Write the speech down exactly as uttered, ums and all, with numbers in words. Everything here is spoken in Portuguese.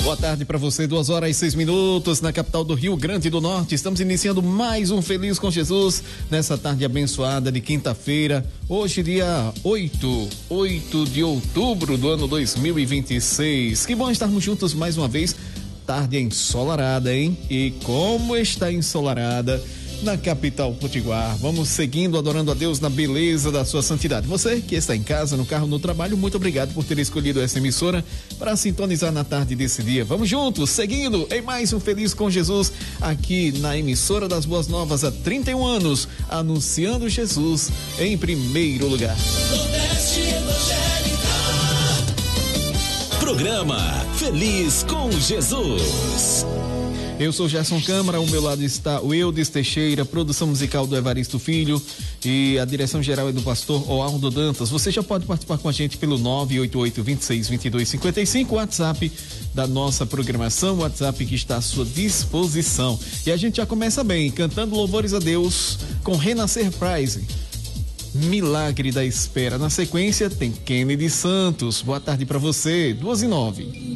Boa tarde para você, duas horas e seis minutos na capital do Rio Grande do Norte. Estamos iniciando mais um Feliz com Jesus nessa tarde abençoada de quinta-feira. Hoje, dia oito, oito de outubro do ano dois mil e vinte e seis. Que bom estarmos juntos mais uma vez. Tarde ensolarada, hein? E como está ensolarada na capital potiguar. Vamos seguindo, adorando a Deus na beleza da sua santidade. Você que está em casa, no carro, no trabalho, muito obrigado por ter escolhido essa emissora para sintonizar na tarde desse dia. Vamos juntos, seguindo em mais um Feliz com Jesus, aqui na emissora das Boas Novas há trinta e um anos, anunciando Jesus em primeiro lugar. Nordeste Evangélica. Programa Feliz com Jesus. Eu sou Gerson Câmara, ao meu lado está o Eudes Teixeira, produção musical do Evaristo Filho e a direção geral é do pastor Oaldo Dantas. Você já pode participar com a gente pelo nove oito oito, dois seis, dois dois cinco cinco, WhatsApp da nossa programação, WhatsApp que está à sua disposição. E a gente já começa bem, cantando louvores a Deus com Renascer Praise, Milagre da Espera. Na sequência tem Kennedy Santos. Boa tarde para você, duas e nove.